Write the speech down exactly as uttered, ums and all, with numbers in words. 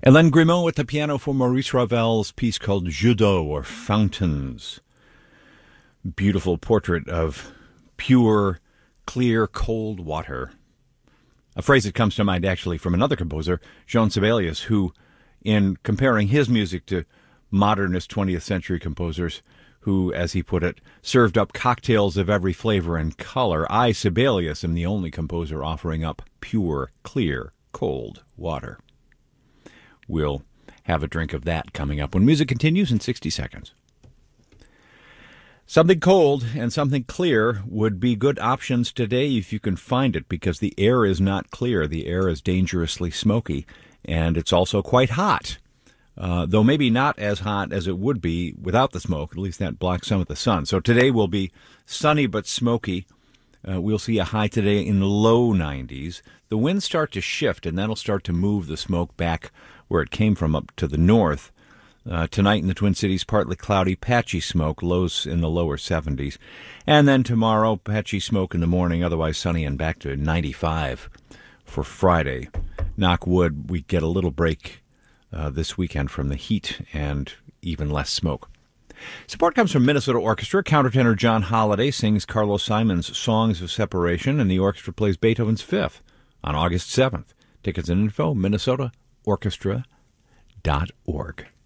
Hélène Grimaud at the piano for Maurice Ravel's piece called Jeux d'eau, or Fountains. Beautiful portrait of pure, clear, cold water. A phrase that comes to mind actually from another composer, Jean Sibelius, who, in comparing his music to modernist twentieth century composers, who, as he put it, served up cocktails of every flavor and color, I, Sibelius, am the only composer offering up pure, clear, cold water. We'll have a drink of that coming up when music continues in sixty seconds. Something cold and something clear would be good options today if you can find it, because the air is not clear. The air is dangerously smoky, and it's also quite hot, uh, though maybe not as hot as it would be without the smoke. At least that blocks some of the sun. So today will be sunny but smoky. Uh, we'll see a high today in the low nineties. The winds start to shift, and that'll start to move the smoke back where it came from up to the north. Uh, tonight in the Twin Cities, partly cloudy, patchy smoke, lows in the lower seventies. And then tomorrow, patchy smoke in the morning, otherwise sunny and back to ninety-five for Friday. Knock wood, we get a little break uh, this weekend from the heat and even less smoke. Support comes from Minnesota Orchestra. Countertenor John Holliday sings Carlos Simon's Songs of Separation, and the orchestra plays Beethoven's Fifth on August seventh. Tickets and info, minnesota orchestra dot org.